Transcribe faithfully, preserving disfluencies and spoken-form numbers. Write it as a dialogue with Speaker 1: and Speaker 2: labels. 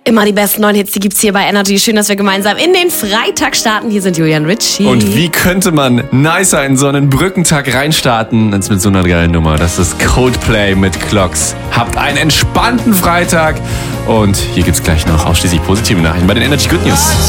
Speaker 1: Immer die besten neuen Hits, die gibt's hier bei Energy. Schön, dass wir gemeinsam in den Freitag starten. Hier sind Julian Ritchie.
Speaker 2: Und wie könnte man nicer in so einen Brückentag reinstarten als mit so einer geilen Nummer? Das ist Coldplay mit Clocks. Habt einen entspannten Freitag und hier gibt's gleich noch ausschließlich positive Nachrichten bei den Energy Good News.